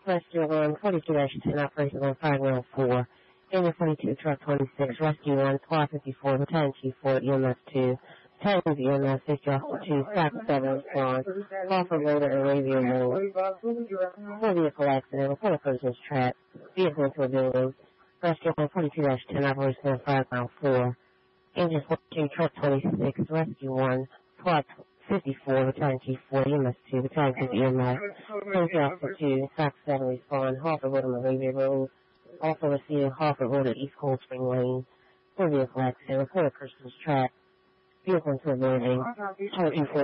Rescue on 42-10, operations on 504. Engine 42, truck 26, rescue 1, squad 54, battalion chief 4, EMS 2, battalion EMS 50, officer 2, staff 7, respond, call for loader and radio mode. Full vehicle accident, report a person's trapped, vehicle into a building. Rescue on 42-10, operations on 504. Engine 42, truck 26, rescue 1, squad 54, battalion chief 4, EMS 2, battalion chief EMS, police officer 2, staff 7, respond, Hartford Road on Arabia Road. Also receiving Hartford Road at East Cold Spring Lane. Full vehicle accident, report a person's trapped, vehicle into a building, 224